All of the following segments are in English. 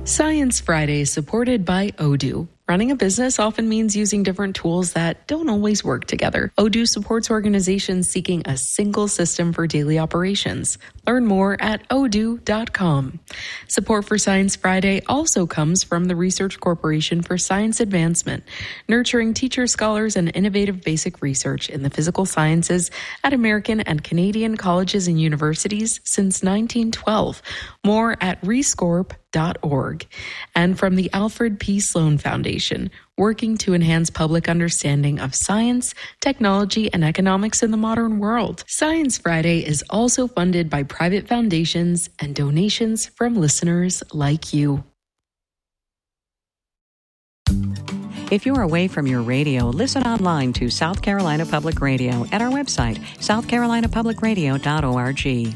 Science Friday is supported by Odoo. Running a business often means using different tools that don't always work together. Odoo supports organizations seeking a single system for daily operations. Learn more at odoo.com. Support for Science Friday also comes from the Research Corporation for Science Advancement, nurturing teachers, scholars, and innovative basic research in the physical sciences at American and Canadian colleges and universities since 1912. More at rescorp.org. And from the Alfred P. Sloan Foundation, working to enhance public understanding of science, technology, and economics in the modern world. Science Friday is also funded by private foundations and donations from listeners like you. If you're away from your radio, listen online to South Carolina Public Radio at our website, southcarolinapublicradio.org.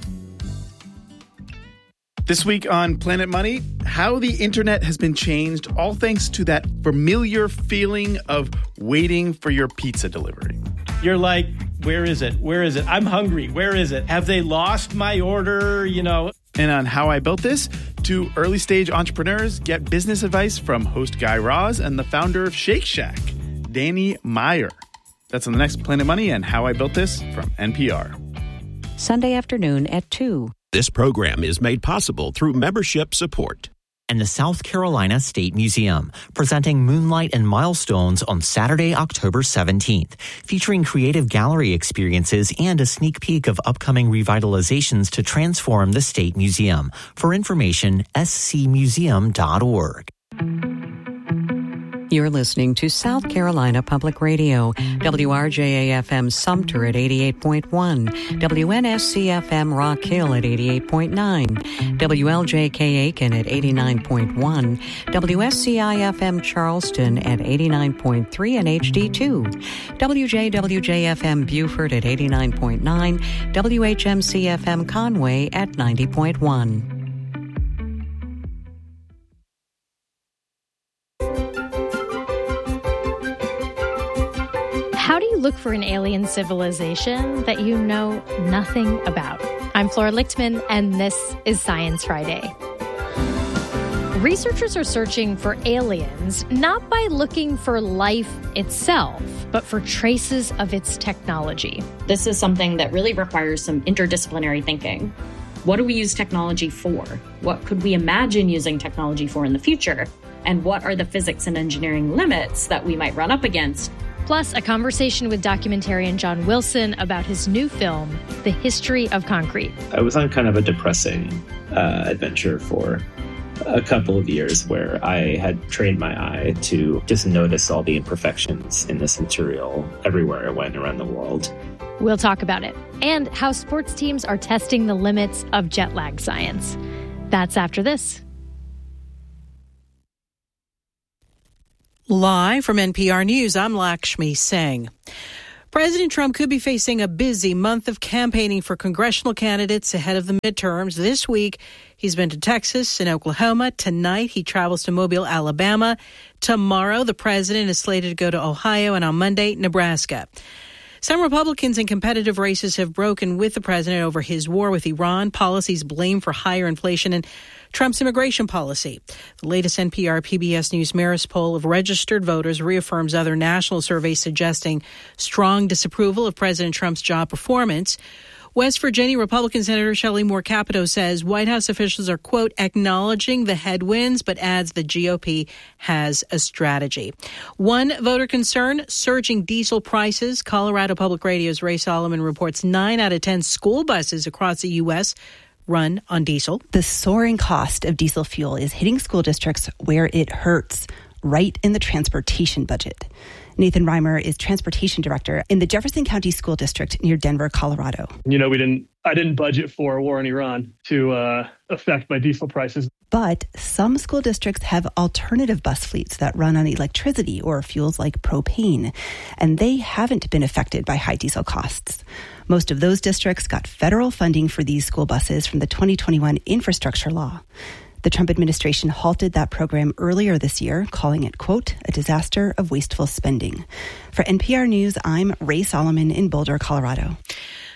This week on Planet Money, how the internet has been changed, all thanks to that familiar feeling of waiting for your pizza delivery. You're like, where is it? Where is it? I'm hungry. Where is it? Have they lost my order? You know. And on How I Built This, two early stage entrepreneurs get business advice from host Guy Raz and the founder of Shake Shack, Danny Meyer. That's on the next Planet Money and How I Built This from NPR. Sunday afternoon at 2. This program is made possible through membership support. And the South Carolina State Museum, presenting Moonlight and Milestones on Saturday, October 17th, featuring creative gallery experiences and a sneak peek of upcoming revitalizations to transform the State Museum. For information, scmuseum.org. You're listening to South Carolina Public Radio, WRJA-FM Sumter at 88.1, WNSC-FM Rock Hill at 88.9, WLJK Aiken at 89.1, WSCI-FM Charleston at 89.3 and HD2, WJWJ-FM Beaufort at 89.9, WHMC-FM Conway at 90.1. How do you look for an alien civilization that you know nothing about? I'm Flora Lichtman, and this is Science Friday. Researchers are searching for aliens not by looking for life itself, but for traces of its technology. This is something that really requires some interdisciplinary thinking. What do we use technology for? What could we imagine using technology for in the future? And what are the physics and engineering limits that we might run up against? Plus, a conversation with documentarian John Wilson about his new film, The History of Concrete. I was on kind of a depressing adventure for a couple of years where I had trained my eye to just notice all the imperfections in this material everywhere I went around the world. We'll talk about it and how sports teams are testing the limits of jet lag science. That's after this. Live from NPR News, I'm Lakshmi Singh. President Trump could be facing a busy month of campaigning for congressional candidates ahead of the midterms. This week, he's been to Texas and Oklahoma. Tonight, he travels to Mobile, Alabama. Tomorrow, the president is slated to go to Ohio, and on Monday, Nebraska. Some Republicans in competitive races have broken with the president over his war with Iran, policies blamed for higher inflation, and Trump's immigration policy. The latest NPR PBS News Marist poll of registered voters reaffirms other national surveys suggesting strong disapproval of President Trump's job performance. West Virginia Republican Senator Shelley Moore Capito says White House officials are, quote, acknowledging the headwinds, but adds the GOP has a strategy. One voter concern, surging diesel prices. Colorado Public Radio's Ray Solomon reports 9 out of 10 school buses across the U.S. run on diesel. The soaring cost of diesel fuel is hitting school districts where it hurts, right in the transportation budget. Nathan Reimer is transportation director in the Jefferson County School District near Denver, Colorado. You know, I didn't budget for a war in Iran to affect my diesel prices. But some school districts have alternative bus fleets that run on electricity or fuels like propane, and they haven't been affected by high diesel costs. Most of those districts got federal funding for these school buses from the 2021 infrastructure law. The Trump administration halted that program earlier this year, calling it, quote, a disaster of wasteful spending. For NPR News, I'm Ray Solomon in Boulder, Colorado.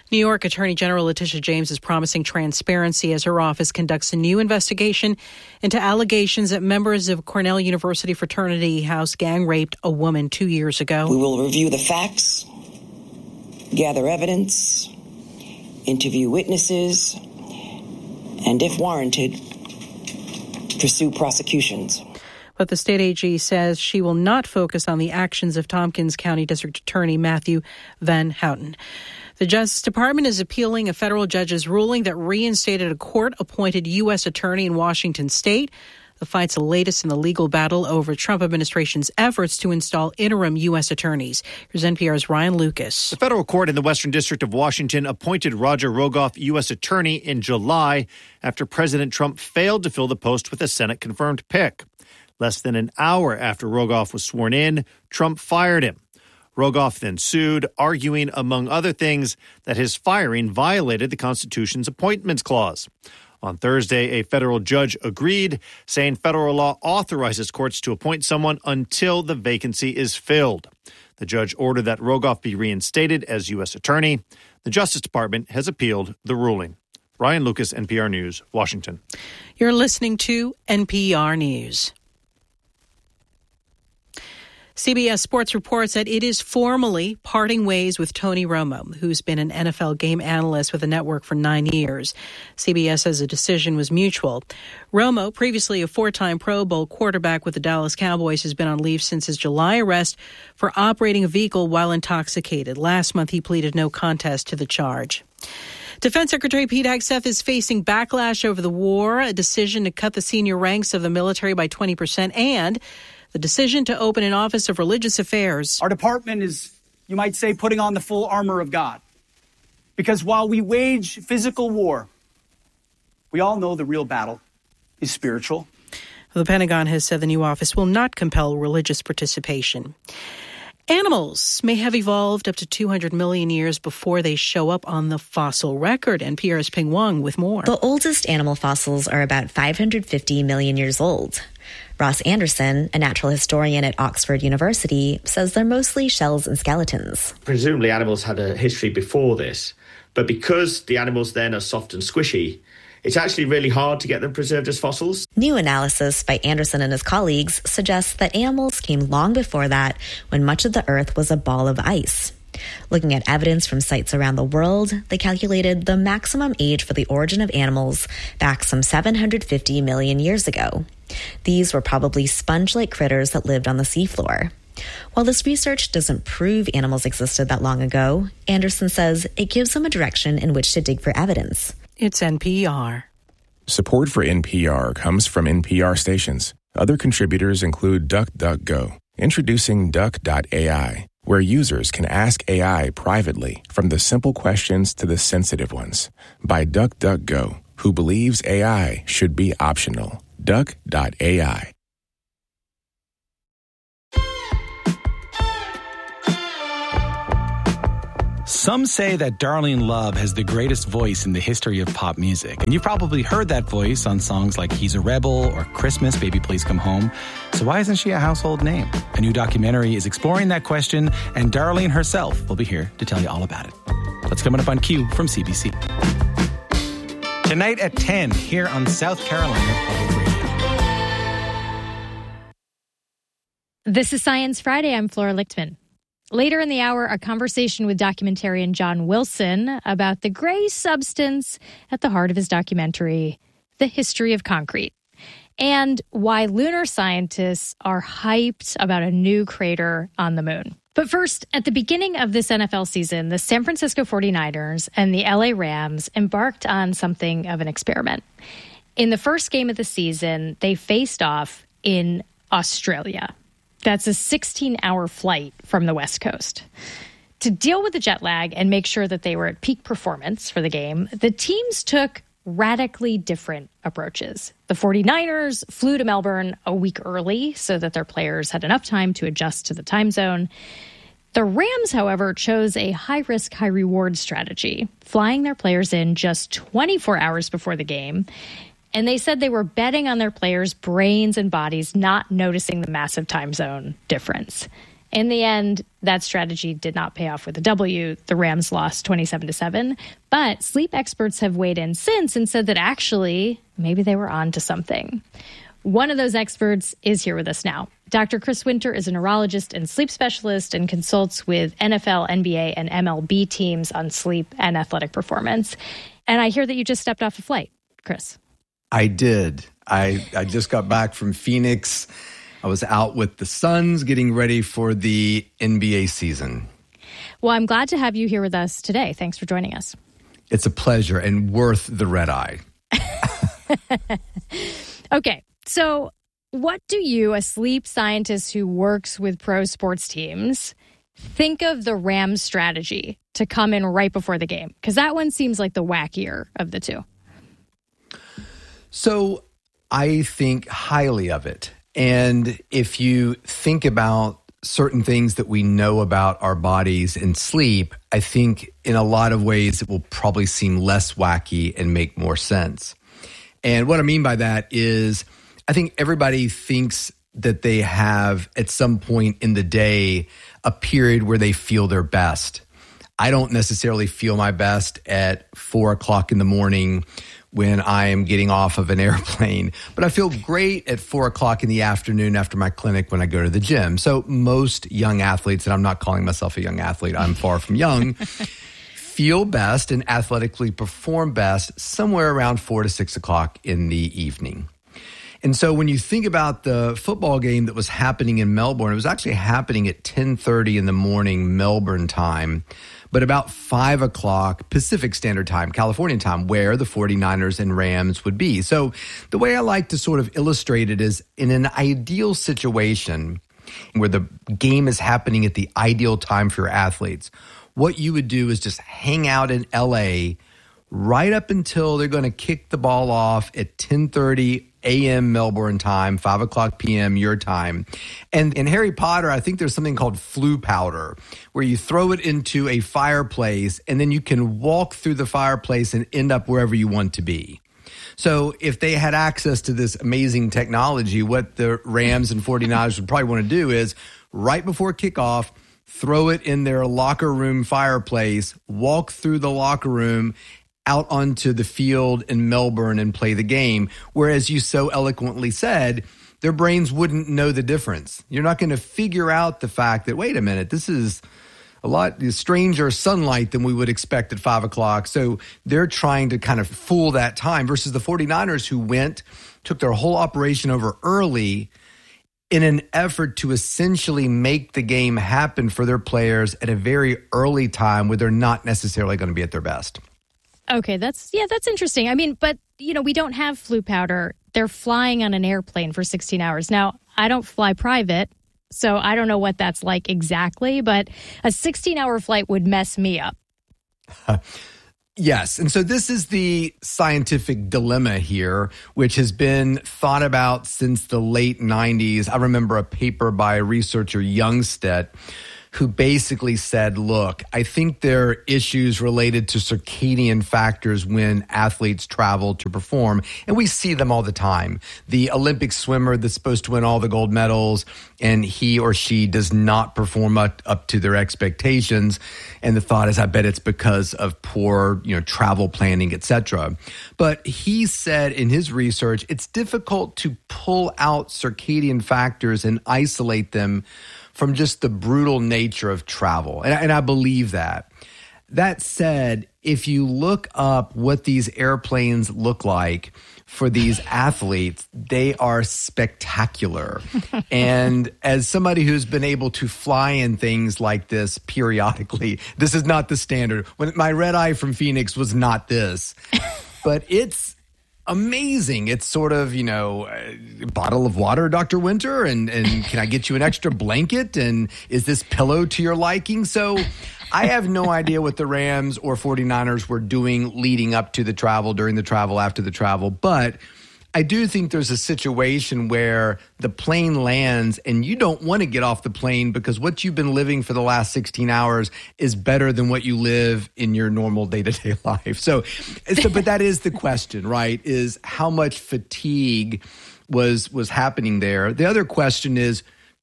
New York Attorney General Letitia James is promising transparency as her office conducts a new investigation into allegations that members of Cornell University fraternity house gang raped a woman 2 years ago. We will review the facts, gather evidence, interview witnesses, and if warranted, pursue prosecutions. But the state AG says she will not focus on the actions of Tompkins County District Attorney Matthew Van Houten. The Justice Department is appealing a federal judge's ruling that reinstated a court-appointed U.S. attorney in Washington state. The fight's the latest in the legal battle over Trump administration's efforts to install interim U.S. attorneys. Here's NPR's Ryan Lucas. The federal court in the Western District of Washington appointed Roger Rogoff U.S. attorney in July after President Trump failed to fill the post with a Senate-confirmed pick. Less than an hour after Rogoff was sworn in, Trump fired him. Rogoff then sued, arguing, among other things, that his firing violated the Constitution's Appointments Clause. On Thursday, a federal judge agreed, saying federal law authorizes courts to appoint someone until the vacancy is filled. The judge ordered that Rogoff be reinstated as U.S. attorney. The Justice Department has appealed the ruling. Ryan Lucas, NPR News, Washington. You're listening to NPR News. CBS Sports reports that it is formally parting ways with Tony Romo, who's been an NFL game analyst with the network for 9 years. CBS says the decision was mutual. Romo, previously a four-time Pro Bowl quarterback with the Dallas Cowboys, has been on leave since his July arrest for operating a vehicle while intoxicated. Last month, he pleaded no contest to the charge. Defense Secretary Pete Hegseth is facing backlash over the war, a decision to cut the senior ranks of the military by 20%, and the decision to open an Office of Religious Affairs. Our department is, you might say, putting on the full armor of God. Because while we wage physical war, we all know the real battle is spiritual. The Pentagon has said the new office will not compel religious participation. Animals may have evolved up to 200 million years before they show up on the fossil record. NPR's Ping Wong with more. The oldest animal fossils are about 550 million years old. Ross Anderson, a natural historian at Oxford University, says they're mostly shells and skeletons. Presumably animals had a history before this, but because the animals then are soft and squishy, it's actually really hard to get them preserved as fossils. New analysis by Anderson and his colleagues suggests that animals came long before that, when much of the Earth was a ball of ice. Looking at evidence from sites around the world, they calculated the maximum age for the origin of animals back some 750 million years ago. These were probably sponge-like critters that lived on the seafloor. While this research doesn't prove animals existed that long ago, Anderson says it gives them a direction in which to dig for evidence. It's NPR. Support for NPR comes from NPR stations. Other contributors include DuckDuckGo. Introducing Duck.ai, where users can ask AI privately, from the simple questions to the sensitive ones, by DuckDuckGo, who believes AI should be optional. Duck.ai. Some say that Darlene Love has the greatest voice in the history of pop music. And you've probably heard that voice on songs like He's a Rebel or Christmas, Baby Please Come Home. So why isn't she a household name? A new documentary is exploring that question, and Darlene herself will be here to tell you all about it. That's coming up on Q from CBC. Tonight at 10 here on South Carolina Public Radio. This is Science Friday. I'm Flora Lichtman. Later in the hour, a conversation with documentarian John Wilson about the gray substance at the heart of his documentary, The History of Concrete, and why lunar scientists are hyped about a new crater on the moon. But first, at the beginning of this NFL season, the San Francisco 49ers and the LA Rams embarked on something of an experiment. In the first game of the season, they faced off in Australia. That's a 16-hour flight from the West Coast. To deal with the jet lag and make sure that they were at peak performance for the game, the teams took radically different approaches. The 49ers flew to Melbourne a week early so that their players had enough time to adjust to the time zone. The Rams, however, chose a high-risk, high-reward strategy, flying their players in just 24 hours before the game. And they said they were betting on their players' brains and bodies not noticing the massive time zone difference. In the end, that strategy did not pay off with a W. The Rams lost 27-7. But sleep experts have weighed in since and said that actually, maybe they were on to something. One of those experts is here with us now. Dr. Chris Winter is a neurologist and sleep specialist and consults with NFL, NBA, and MLB teams on sleep and athletic performance. And I hear that you just stepped off a flight, Chris. I did. I just got back from Phoenix. I was out with the Suns getting ready for the NBA season. Well, I'm glad to have you here with us today. Thanks for joining us. It's a pleasure and worth the red eye. Okay, so what do you, a sleep scientist who works with pro sports teams, think of the Rams strategy to come in right before the game? Because that one seems like the wackier of the two. So I think highly of it. And if you think about certain things that we know about our bodies and sleep, I think in a lot of ways it will probably seem less wacky and make more sense. And what I mean by that is I think everybody thinks that they have at some point in the day a period where they feel their best. I don't necessarily feel my best at 4 o'clock in the morning when I am getting off of an airplane, but I feel great at 4 o'clock in the afternoon after my clinic when I go to the gym. So most young athletes, and I'm not calling myself a young athlete, I'm far from young, feel best and athletically perform best somewhere around 4 to 6 o'clock in the evening. And so when you think about the football game that was happening in Melbourne, it was actually happening at 10:30 in the morning Melbourne time, but about 5 o'clock Pacific Standard Time, California time, where the 49ers and Rams would be. So the way I like to sort of illustrate it is in an ideal situation where the game is happening at the ideal time for your athletes, what you would do is just hang out in LA right up until they're going to kick the ball off at 10:30 a.m. Melbourne time, 5 o'clock p.m. your time. And in Harry Potter, I think there's something called flu powder, where you throw it into a fireplace and then you can walk through the fireplace and end up wherever you want to be. So if they had access to this amazing technology, what the Rams and 49ers would probably want to do is right before kickoff, throw it in their locker room fireplace, walk through the locker room, out onto the field in Melbourne and play the game. Whereas you so eloquently said, their brains wouldn't know the difference. You're not going to figure out the fact that, wait a minute, this is a lot stranger sunlight than we would expect at 5 o'clock. So they're trying to kind of fool that time versus the 49ers who took their whole operation over early in an effort to essentially make the game happen for their players at a very early time where they're not necessarily going to be at their best. Okay, that's interesting. I mean, but, we don't have flu powder. They're flying on an airplane for 16 hours. Now, I don't fly private, so I don't know what that's like exactly, but a 16-hour flight would mess me up. Yes. And so this is the scientific dilemma here, which has been thought about since the late 90s. I remember a paper by researcher Youngstedt who basically said, look, I think there are issues related to circadian factors when athletes travel to perform. And we see them all the time. The Olympic swimmer that's supposed to win all the gold medals, and he or she does not perform up to their expectations. And the thought is, I bet it's because of poor, travel planning, etc. But he said in his research, it's difficult to pull out circadian factors and isolate them from just the brutal nature of travel. And I believe that. That said, if you look up what these airplanes look like for these athletes, they are spectacular. And as somebody who's been able to fly in things like this periodically, this is not the standard. When my red eye from Phoenix was not this, but it's amazing. It's sort of, a bottle of water, Dr. Winter, and can I get you an extra blanket? And is this pillow to your liking? So I have no idea what the Rams or 49ers were doing leading up to the travel, during the travel, after the travel. But I do think there's a situation where the plane lands and you don't want to get off the plane because what you've been living for the last 16 hours is better than what you live in your normal day-to-day life. So but that is the question, right? Is how much fatigue was happening there. The other question is,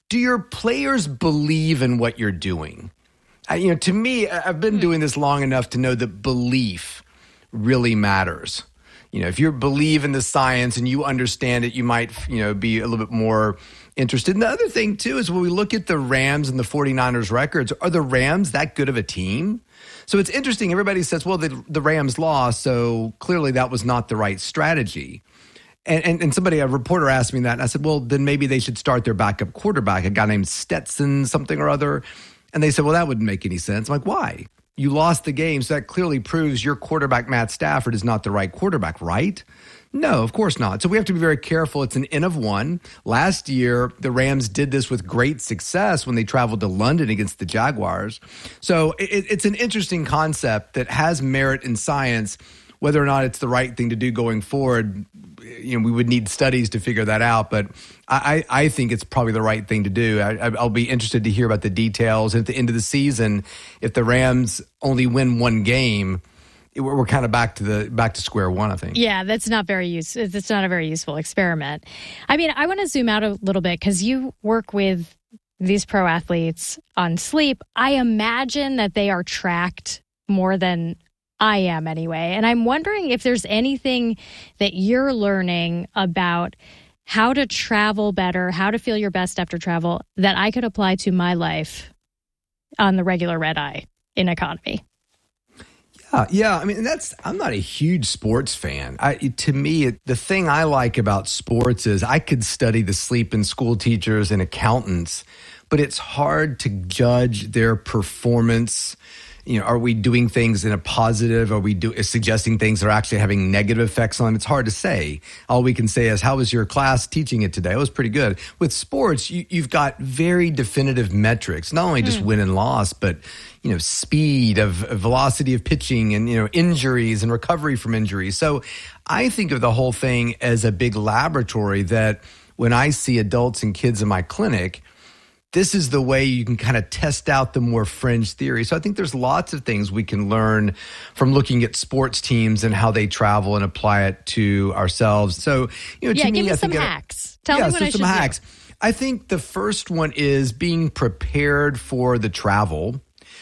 do your players believe in what you're doing? To me, I've been doing this long enough to know that belief really matters. If you believe in the science and you understand it, you might, be a little bit more interested. And the other thing, too, is when we look at the Rams and the 49ers records, are the Rams that good of a team? So it's interesting. Everybody says, well, the Rams lost, so clearly that was not the right strategy. And a reporter asked me that, and I said, well, then maybe they should start their backup quarterback, a guy named Stetson something or other. And they said, well, that wouldn't make any sense. I'm like, why? You lost the game, so that clearly proves your quarterback, Matt Stafford, is not the right quarterback, right? No, of course not. So we have to be very careful. It's an N of one. Last year, the Rams did this with great success when they traveled to London against the Jaguars. So it's an interesting concept that has merit in science. Whether or not it's the right thing to do going forward, we would need studies to figure that out. But I think it's probably the right thing to do. I'll be interested to hear about the details. At the end of the season, if the Rams only win one game, we're kind of back to square one, I think. Yeah, that's not very useful. It's not a very useful experiment. I mean, I want to zoom out a little bit because you work with these pro athletes on sleep. I imagine that they are tracked more than I am anyway. And I'm wondering if there's anything that you're learning about how to travel better, how to feel your best after travel that I could apply to my life on the regular red eye in economy. Yeah. I mean, I'm not a huge sports fan. To me, the thing I like about sports is I could study the sleep in school teachers and accountants, but it's hard to judge their performance. Are we doing things in a positive? Are we suggesting things that are actually having negative effects on them? It's hard to say. All we can say is, how was your class teaching it today? It was pretty good. With sports, you've got very definitive metrics, not only just win and loss, but speed of velocity of pitching and injuries and recovery from injuries. So I think of the whole thing as a big laboratory that when I see adults and kids in my clinic, this is the way you can kind of test out the more fringe theory. So I think there's lots of things we can learn from looking at sports teams and how they travel and apply it to ourselves. So, to give me, me some hacks. Tell me what I should hacks. do. I think the first one is being prepared for the travel.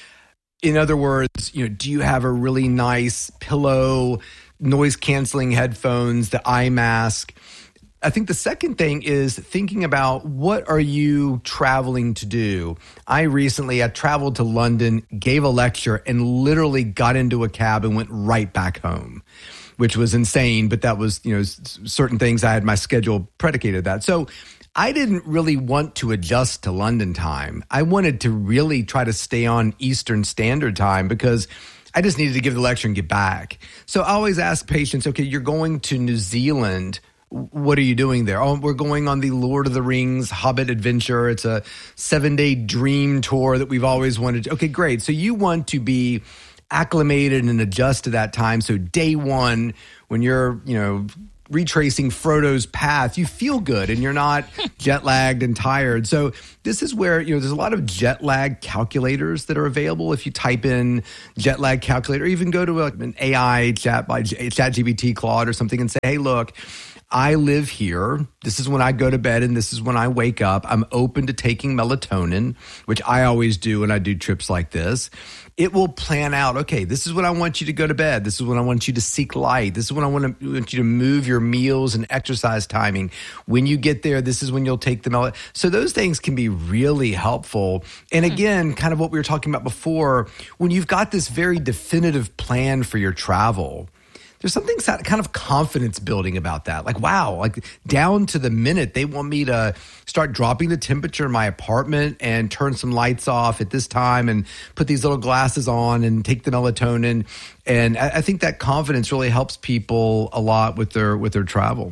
In other words, do you have a really nice pillow, noise-canceling headphones, the eye mask? I think the second thing is thinking about what are you traveling to do. I recently traveled to London, gave a lecture, and literally got into a cab and went right back home, which was insane. But that was, certain things I had my schedule predicated that. So I didn't really want to adjust to London time. I wanted to really try to stay on Eastern Standard Time because I just needed to give the lecture and get back. So I always ask patients, okay, you're going to New Zealand. What are you doing there? Oh, we're going on the Lord of the Rings Hobbit adventure. It's a 7-day dream tour that we've always wanted to. Okay, great. So you want to be acclimated and adjust to that time. So day one, when you're, retracing Frodo's path, you feel good and you're not jet lagged and tired. So this is where, there's a lot of jet lag calculators that are available. If you type in jet lag calculator, or even go to an AI chat by ChatGPT, Claude or something and say, hey, look, I live here. This is when I go to bed and this is when I wake up. I'm open to taking melatonin, which I always do when I do trips like this. It will plan out, okay, this is when I want you to go to bed. This is when I want you to seek light. This is when I want you to move your meals and exercise timing. When you get there, this is when you'll take the melatonin. So those things can be really helpful. And again, kind of what we were talking about before, when you've got this very definitive plan for your travel, there's something kind of confidence building about that. Like, wow, like down to the minute, they want me to start dropping the temperature in my apartment and turn some lights off at this time and put these little glasses on and take the melatonin. And I think that confidence really helps people a lot with their travel.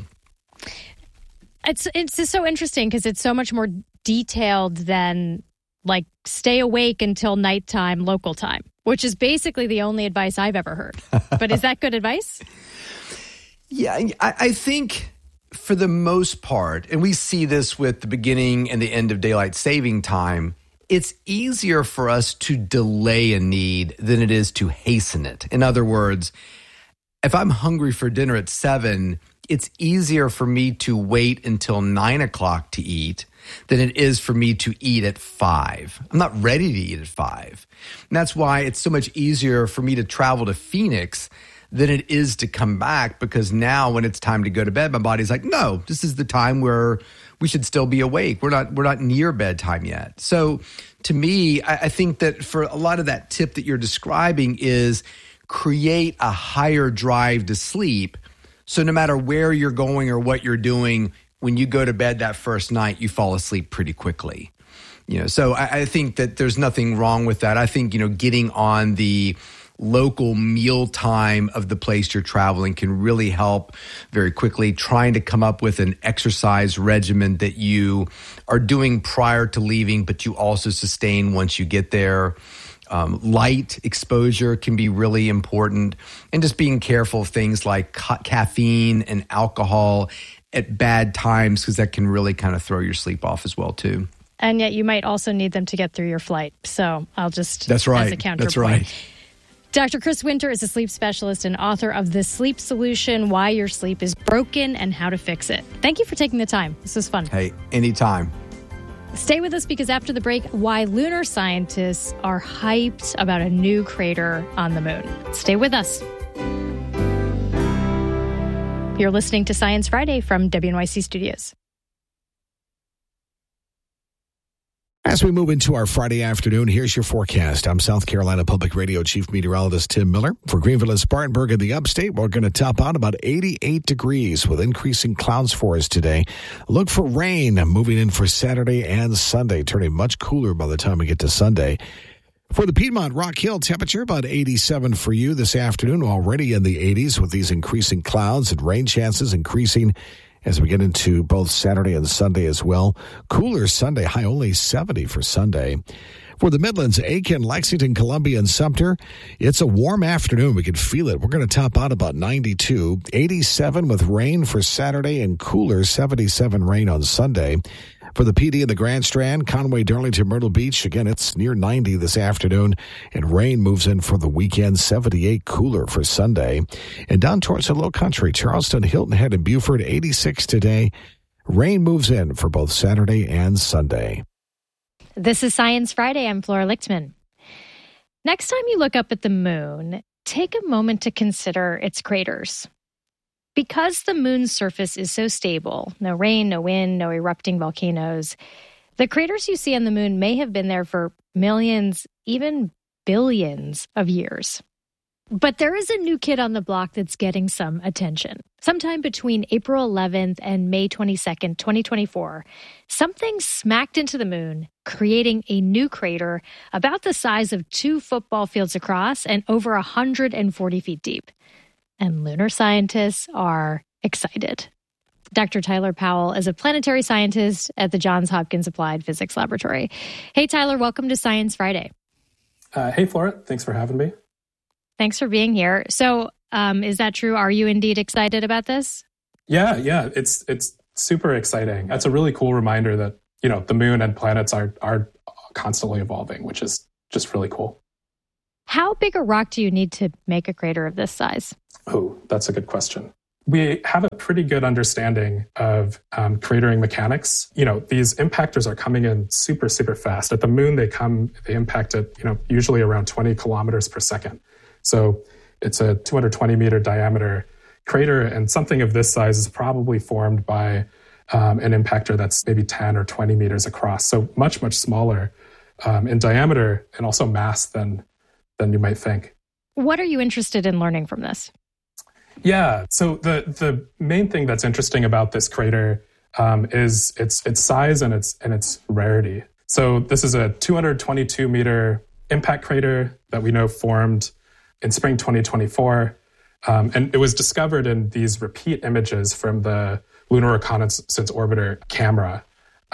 It's just so interesting because it's so much more detailed than like stay awake until nighttime local time, which is basically the only advice I've ever heard. But is that good advice? Yeah, I think for the most part, and we see this with the beginning and the end of daylight saving time, it's easier for us to delay a need than it is to hasten it. In other words, if I'm hungry for dinner at 7 it's easier for me to wait until 9 o'clock to eat than it is for me to eat at 5. I'm not ready to eat at 5. And that's why it's so much easier for me to travel to Phoenix than it is to come back, because now when it's time to go to bed, my body's like, no, this is the time where we should still be awake. We're not near bedtime yet. So to me, I think that for a lot of that tip that you're describing is create a higher drive to sleep. So no matter where you're going or what you're doing, when you go to bed that first night, you fall asleep pretty quickly. So I think that there's nothing wrong with that. I think, getting on the local meal time of the place you're traveling can really help very quickly. Trying to come up with an exercise regimen that you are doing prior to leaving, but you also sustain once you get there. Light exposure can be really important, and just being careful of things like caffeine and alcohol at bad times, because that can really kind of throw your sleep off as well too. And yet you might also need them to get through your flight. So I'll just, that's right. As a counterpoint. That's right. Dr. Chris Winter is a sleep specialist and author of The Sleep Solution, Why Your Sleep is Broken and How to Fix It. Thank you for taking the time. This was fun. Hey, anytime. Stay with us, because after the break, why lunar scientists are hyped about a new crater on the moon. Stay with us. You're listening to Science Friday from WNYC Studios. As we move into our Friday afternoon, here's your forecast. I'm South Carolina Public Radio Chief Meteorologist Tim Miller. For Greenville and Spartanburg in the upstate, we're going to top out about 88 degrees with increasing clouds for us today. Look for rain moving in for Saturday and Sunday, turning much cooler by the time we get to Sunday. For the Piedmont Rock Hill, temperature about 87 for you this afternoon, already in the 80s with these increasing clouds and rain chances increasing as we get into both Saturday and Sunday as well. Cooler Sunday, high only 70 for Sunday. For the Midlands, Aiken, Lexington, Columbia, and Sumter, it's a warm afternoon. We can feel it. We're going to top out about 92. 87 with rain for Saturday and cooler 77 rain on Sunday. For the PD in the Grand Strand, Conway, Darlington, Myrtle Beach, again, it's near 90 this afternoon, and rain moves in for the weekend, 78 cooler for Sunday. And down towards the Low Country, Charleston, Hilton Head, and Beaufort, 86 today. Rain moves in for both Saturday and Sunday. This is Science Friday. I'm Flora Lichtman. Next time you look up at the moon, take a moment to consider its craters. Because the moon's surface is so stable, no rain, no wind, no erupting volcanoes, the craters you see on the moon may have been there for millions, even billions of years. But there is a new kid on the block that's getting some attention. Sometime between April 11th and May 22nd, 2024, something smacked into the moon, creating a new crater about the size of 2 football fields across and over 140 feet deep. And lunar scientists are excited. Dr. Tyler Powell is a planetary scientist at the Johns Hopkins Applied Physics Laboratory. Hey, Tyler, welcome to Science Friday. Hey, Flora. Thanks for having me. Thanks for being here. So, is that true? Are you indeed excited about this? Yeah. It's super exciting. That's a really cool reminder that, the moon and planets are constantly evolving, which is just really cool. How big a rock do you need to make a crater of this size? Oh, that's a good question. We have a pretty good understanding of cratering mechanics. These impactors are coming in super, super fast. At the moon, they impact at, usually around 20 kilometers per second. So it's a 220 meter diameter crater, and something of this size is probably formed by an impactor that's maybe 10 or 20 meters across. So much, much smaller in diameter and also mass than you might think. What are you interested in learning from this? Yeah, so the main thing that's interesting about this crater is its size and its rarity. So this is a 222 meter impact crater that we know formed in spring 2024, and it was discovered in these repeat images from the Lunar Reconnaissance Orbiter camera.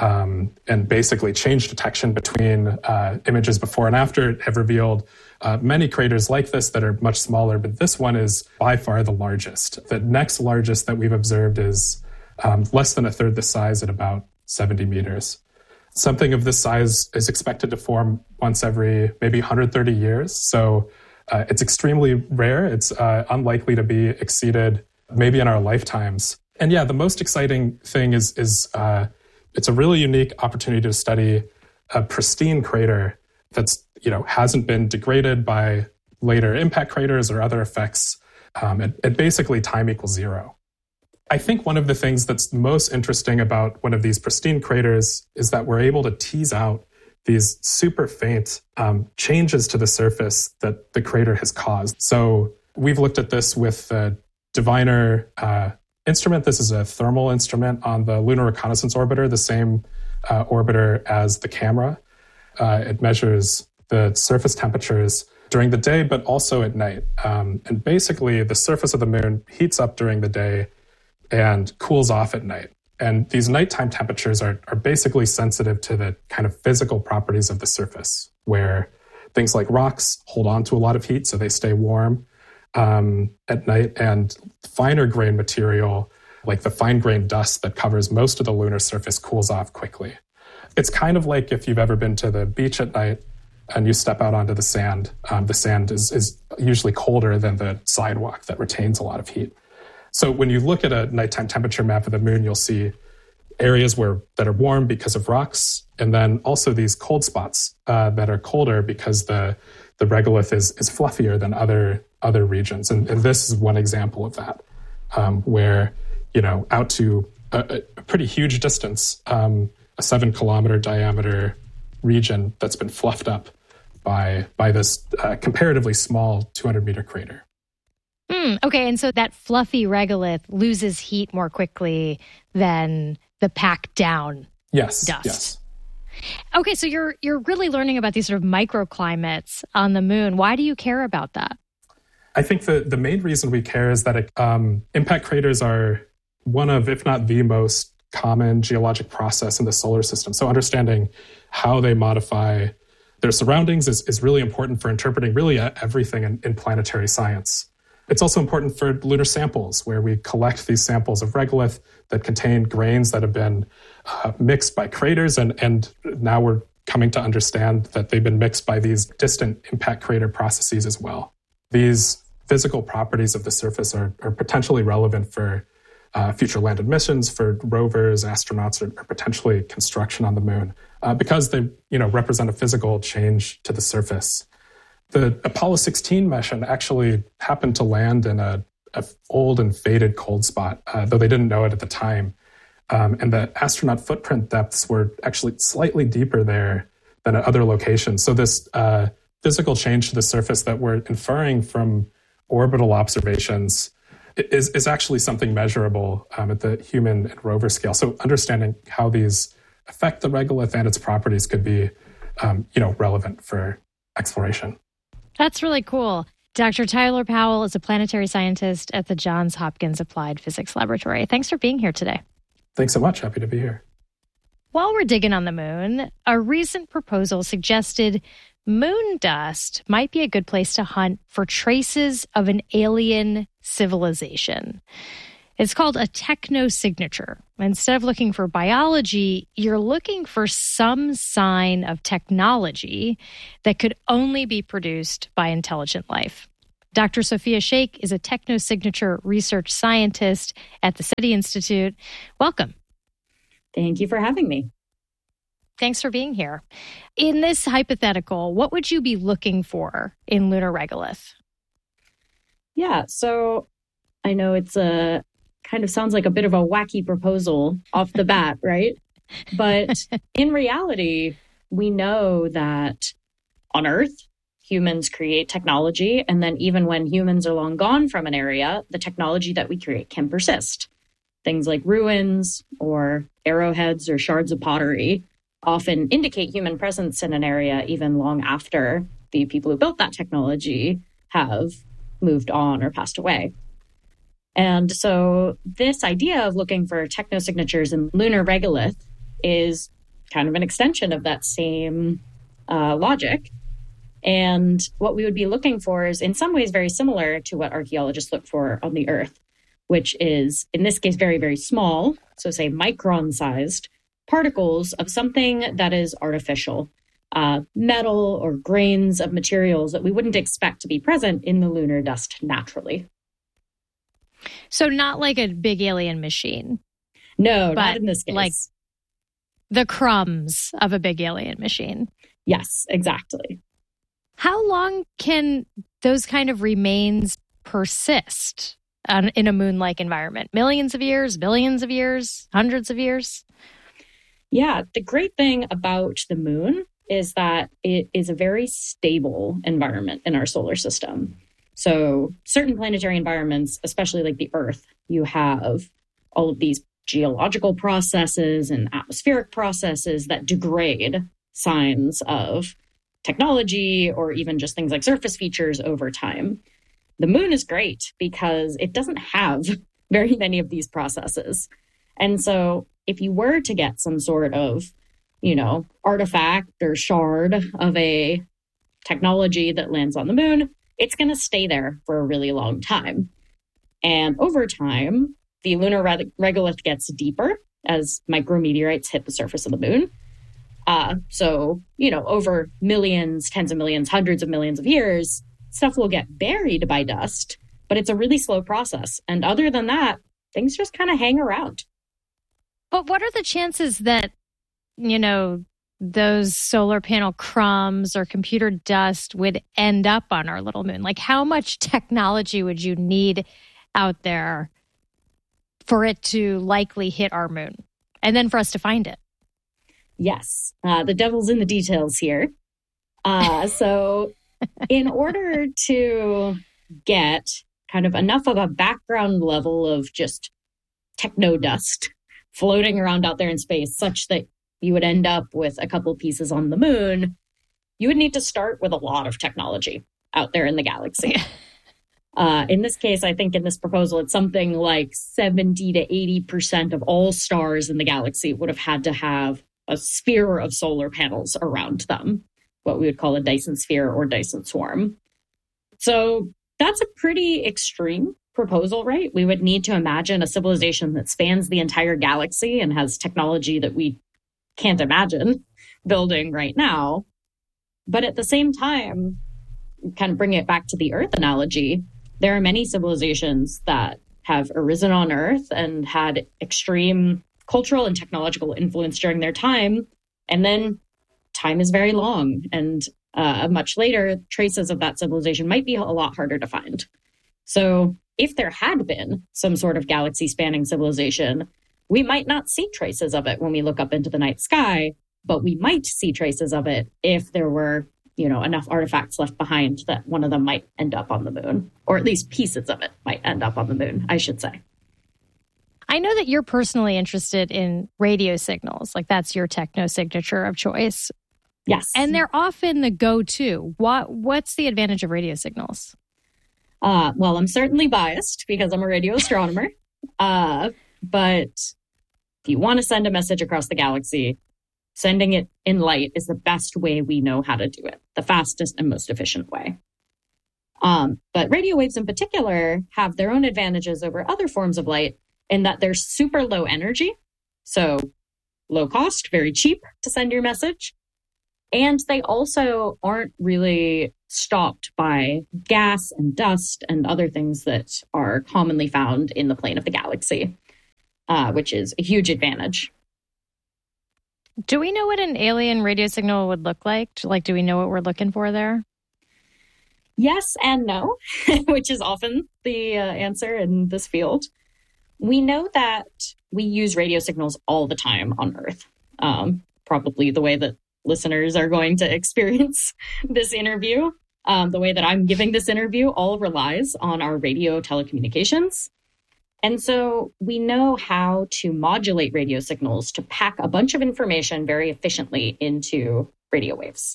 And basically change detection between images before and after have revealed many craters like this that are much smaller, but this one is by far the largest. The next largest that we've observed is less than a third the size at about 70 meters. Something of this size is expected to form once every maybe 130 years. So it's extremely rare. It's unlikely to be exceeded maybe in our lifetimes. And yeah, the most exciting thing is it's a really unique opportunity to study a pristine crater that's, hasn't been degraded by later impact craters or other effects at basically time equals zero. I think one of the things that's most interesting about one of these pristine craters is that we're able to tease out these super faint changes to the surface that the crater has caused. So we've looked at this with the Diviner instrument. This is a thermal instrument on the Lunar Reconnaissance Orbiter, the same orbiter as the camera. It measures the surface temperatures during the day, but also at night. And basically, the surface of the moon heats up during the day and cools off at night. And these nighttime temperatures are basically sensitive to the kind of physical properties of the surface, where things like rocks hold on to a lot of heat, so they stay warm at night, and finer grain material, like the fine grain dust that covers most of the lunar surface, cools off quickly. It's kind of like if you've ever been to the beach at night and you step out onto the sand. The sand is usually colder than the sidewalk that retains a lot of heat. So when you look at a nighttime temperature map of the moon, you'll see areas that are warm because of rocks, and then also these cold spots that are colder because the regolith is fluffier than other regions. And this is one example of that, where, out to a pretty huge distance, a 7-kilometer diameter region that's been fluffed up by this comparatively small 200-meter crater. Okay, and so that fluffy regolith loses heat more quickly than the packed down dust. Yes. Okay, so you're really learning about these sort of microclimates on the moon. Why do you care about that? I think the main reason we care is that impact craters are one of, if not the most common geologic process in the solar system. So understanding how they modify their surroundings is really important for interpreting really everything in planetary science. It's also important for lunar samples, where we collect these samples of regolith that contain grains that have been mixed by craters, and now we're coming to understand that they've been mixed by these distant impact crater processes as well. These physical properties of the surface are potentially relevant for future landed missions, for rovers, astronauts, or potentially construction on the moon, because they represent a physical change to the surface. The Apollo 16 mission actually happened to land in a old and faded cold spot, though they didn't know it at the time. And the astronaut footprint depths were actually slightly deeper there than at other locations. So this physical change to the surface that we're inferring from orbital observations is actually something measurable at the human and rover scale. So understanding how these affect the regolith and its properties could be, relevant for exploration. That's really cool. Dr. Tyler Powell is a planetary scientist at the Johns Hopkins Applied Physics Laboratory. Thanks for being here today. Thanks so much. Happy to be here. While we're digging on the moon, a recent proposal suggested moon dust might be a good place to hunt for traces of an alien civilization. It's called a technosignature. Instead of looking for biology, you're looking for some sign of technology that could only be produced by intelligent life. Dr. Sophia Sheikh is a technosignature research scientist at the SETI Institute. Welcome. Thank you for having me. Thanks for being here. In this hypothetical, what would you be looking for in lunar regolith? Yeah, so I know it's kind of sounds like a bit of a wacky proposal off the bat, right? But in reality, we know that on Earth, humans create technology. And then even when humans are long gone from an area, the technology that we create can persist. Things like ruins or arrowheads or shards of pottery often indicate human presence in an area even long after the people who built that technology have moved on or passed away. And so this idea of looking for technosignatures in lunar regolith is kind of an extension of that same logic. And what we would be looking for is in some ways very similar to what archaeologists look for on the Earth, which is, in this case, very, very small, so say micron-sized particles of something that is artificial, metal or grains of materials that we wouldn't expect to be present in the lunar dust naturally. So not like a big alien machine. No, not in this case. Like the crumbs of a big alien machine. Yes, exactly. How long can those kind of remains persist in a moon-like environment? Millions of years, billions of years, hundreds of years? Yeah, the great thing about the moon is that it is a very stable environment in our solar system. So certain planetary environments, especially like the Earth, you have all of these geological processes and atmospheric processes that degrade signs of technology or even just things like surface features over time. The moon is great because it doesn't have very many of these processes. And so if you were to get some sort of, artifact or shard of a technology that lands on the moon, it's going to stay there for a really long time. And over time, the lunar regolith gets deeper as micrometeorites hit the surface of the moon. So, over millions, tens of millions, hundreds of millions of years, stuff will get buried by dust, but it's a really slow process. And other than that, things just kind of hang around. But what are the chances that, those solar panel crumbs or computer dust would end up on our little moon? Like, how much technology would you need out there for it to likely hit our moon and then for us to find it? Yes. The devil's in the details here. So in order to get kind of enough of a background level of just techno dust floating around out there in space such that you would end up with a couple pieces on the moon, you would need to start with a lot of technology out there in the galaxy. In this case, I think in this proposal, it's something like 70 to 80% of all stars in the galaxy would have had to have a sphere of solar panels around them, what we would call a Dyson sphere or Dyson swarm. So that's a pretty extreme proposal, right? We would need to imagine a civilization that spans the entire galaxy and has technology that we can't imagine building right now. But at the same time, kind of bring it back to the Earth analogy, there are many civilizations that have arisen on Earth and had extreme cultural and technological influence during their time. And then time is very long. And much later, traces of that civilization might be a lot harder to find. So if there had been some sort of galaxy-spanning civilization, we might not see traces of it when we look up into the night sky, but we might see traces of it if there were, enough artifacts left behind that one of them might end up on the moon, or at least pieces of it might end up on the moon, I should say. I know that you're personally interested in radio signals, like that's your techno signature of choice. Yes. And they're often the go-to. What's the advantage of radio signals? Well, I'm certainly biased because I'm a radio astronomer. But if you want to send a message across the galaxy, sending it in light is the best way we know how to do it, the fastest and most efficient way. But radio waves in particular have their own advantages over other forms of light in that they're super low energy, so low cost, very cheap to send your message. And they also aren't really stopped by gas and dust and other things that are commonly found in the plane of the galaxy, which is a huge advantage. Do we know what an alien radio signal would look like? Like, do we know what we're looking for there? Yes and no, which is often the answer in this field. We know that we use radio signals all the time on Earth, probably the way that listeners are going to experience this interview. The way that I'm giving this interview all relies on our radio telecommunications. And so we know how to modulate radio signals to pack a bunch of information very efficiently into radio waves.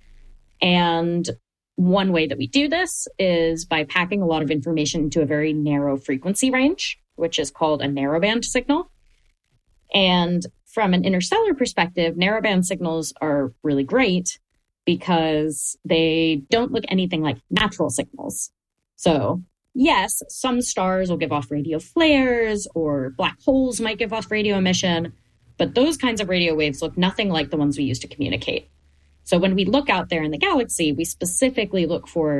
And one way that we do this is by packing a lot of information into a very narrow frequency range, which is called a narrowband signal. And from an interstellar perspective, narrowband signals are really great because they don't look anything like natural signals. So yes, some stars will give off radio flares or black holes might give off radio emission, but those kinds of radio waves look nothing like the ones we use to communicate. So when we look out there in the galaxy, we specifically look for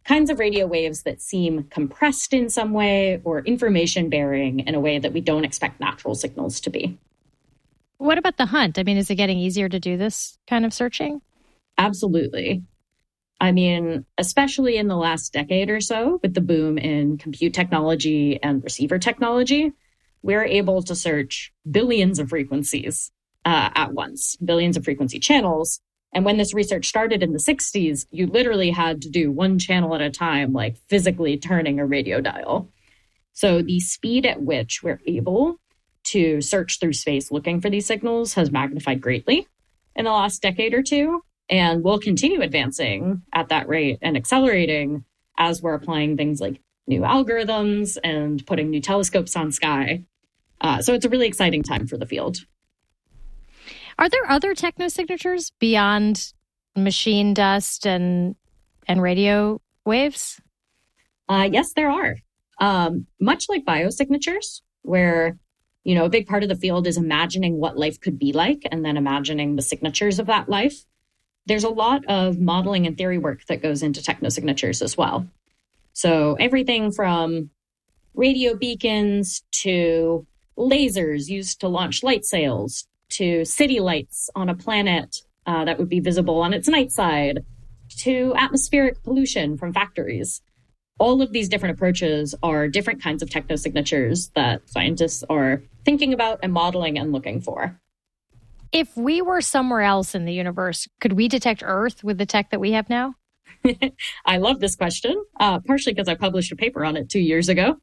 kinds of radio waves that seem compressed in some way or information bearing in a way that we don't expect natural signals to be. What about the hunt? I mean, is it getting easier to do this kind of searching? Absolutely. I mean, especially in the last decade or so, with the boom in compute technology and receiver technology, we're able to search billions of frequencies at once, billions of frequency channels. And when this research started in the 60s, you literally had to do one channel at a time, like physically turning a radio dial. So the speed at which we're able to search through space looking for these signals has magnified greatly in the last decade or two, and will continue advancing at that rate and accelerating as we're applying things like new algorithms and putting new telescopes on sky. So it's a really exciting time for the field. Are there other technosignatures beyond machine dust and radio waves? Yes, there are. Much like biosignatures, where, you know, a big part of the field is imagining what life could be like and then imagining the signatures of that life. There's a lot of modeling and theory work that goes into technosignatures as well. So everything from radio beacons to lasers used to launch light sails to city lights on a planet that would be visible on its night side, to atmospheric pollution from factories. All of these different approaches are different kinds of technosignatures that scientists are thinking about and modeling and looking for. If we were somewhere else in the universe, could we detect Earth with the tech that we have now? I love this question, partially because I published a paper on it 2 years ago.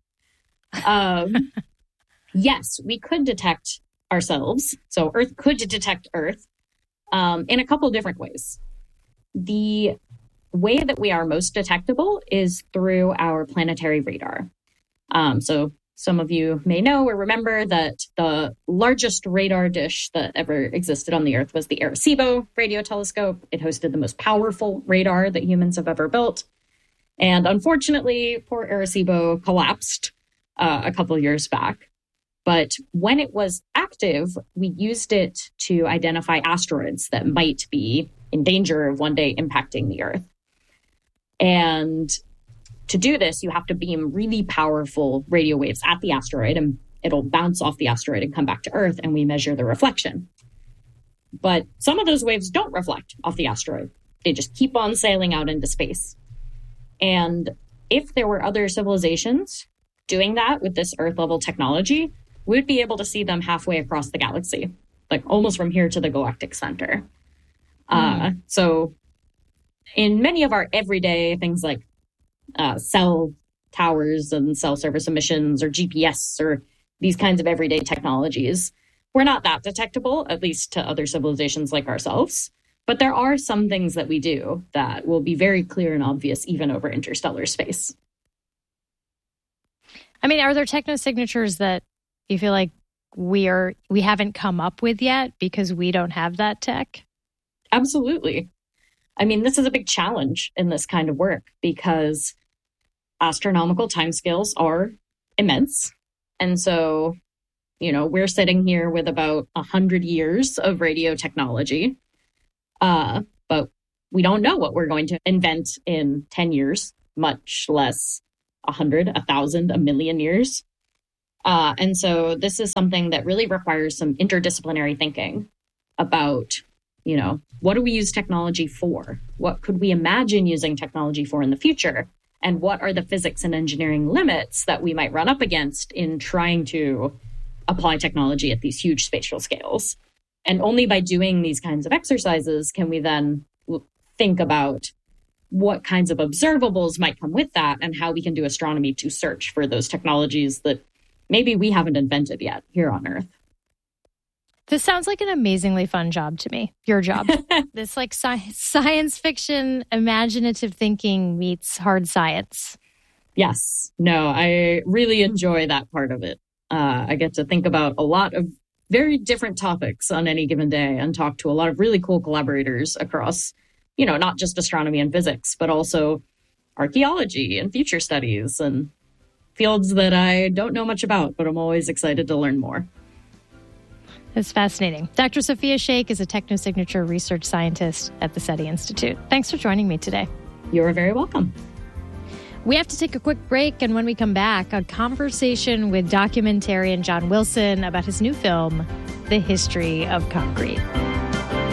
Yes, we could detect ourselves. So Earth could detect Earth in a couple of different ways. The way that we are most detectable is through our planetary radar. So some of you may know or remember that the largest radar dish that ever existed on the Earth was the Arecibo radio telescope. It hosted the most powerful radar that humans have ever built. And unfortunately, poor Arecibo collapsed a couple of years back. But when it was active, we used it to identify asteroids that might be in danger of one day impacting the Earth. And to do this, you have to beam really powerful radio waves at the asteroid, and it'll bounce off the asteroid and come back to Earth, and we measure the reflection. But some of those waves don't reflect off the asteroid. They just keep on sailing out into space. And if there were other civilizations doing that with this Earth-level technology, we'd be able to see them halfway across the galaxy, like almost from here to the galactic center. So in many of our everyday things like cell towers and cell service emissions or GPS or these kinds of everyday technologies, we're not that detectable, at least to other civilizations like ourselves. But there are some things that we do that will be very clear and obvious even over interstellar space. I mean, are there technosignatures that you feel like we haven't come up with yet because we don't have that tech? Absolutely. I mean, this is a big challenge in this kind of work because astronomical timescales are immense. And so, you know, we're sitting here with about 100 years of radio technology, but we don't know what we're going to invent in 10 years, much less 100, 1,000, 1,000,000 years. And so this is something that really requires some interdisciplinary thinking about, you know, what do we use technology for? What could we imagine using technology for in the future? And what are the physics and engineering limits that we might run up against in trying to apply technology at these huge spatial scales? And only by doing these kinds of exercises can we then think about what kinds of observables might come with that and how we can do astronomy to search for those technologies that maybe we haven't invented yet here on Earth. This sounds like an amazingly fun job to me, your job. This like science fiction, imaginative thinking meets hard science. Yes. No, I really enjoy that part of it. I get to think about a lot of very different topics on any given day and talk to a lot of really cool collaborators across, you know, not just astronomy and physics, but also archaeology and future studies and fields that I don't know much about, but I'm always excited to learn more. It's fascinating. Dr. Sophia Sheikh is a technosignature research scientist at the SETI Institute. Thanks for joining me today. You're very welcome. We have to take a quick break, and when we come back, a conversation with documentarian John Wilson about his new film, The History of Concrete.